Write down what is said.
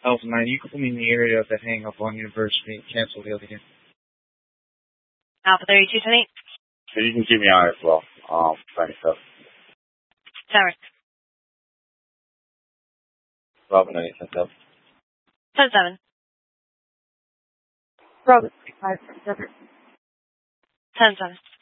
Alpha 9, you call me in the area of the hang up on University and cancel the other game. Alpha 32, 28. So you can keep me on as well. Thanks, stuff. Tower. Bravo 97. 10-7. Bravo 5-7. 10-7.